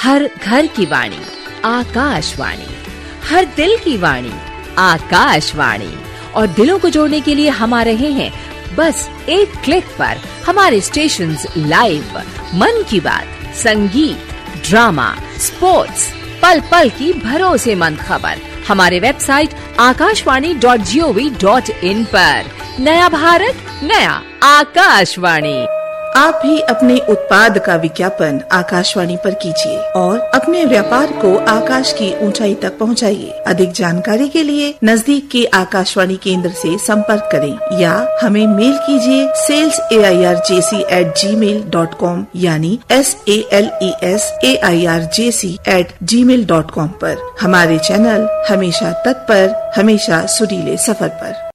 हर घर की वाणी आकाशवाणी, हर दिल की वाणी आकाशवाणी। और दिलों को जोड़ने के लिए हम आ रहे हैं बस एक क्लिक पर। हमारे स्टेशंस लाइव, मन की बात, संगीत, ड्रामा, स्पोर्ट्स, पल पल की भरोसेमंद खबर हमारे वेबसाइट akashvani.gov.in पर। नया भारत, नया आकाशवाणी। आप भी अपने उत्पाद का विज्ञापन आकाशवाणी पर कीजिए और अपने व्यापार को आकाश की ऊंचाई तक पहुंचाइए। अधिक जानकारी के लिए नजदीक के आकाशवाणी केंद्र से संपर्क करें या हमें मेल कीजिए salesairjc@gmail.com यानी SALESAIRJC@gmail.com पर। हमारे चैनल हमेशा तत्पर, हमेशा सुरीले सफर पर।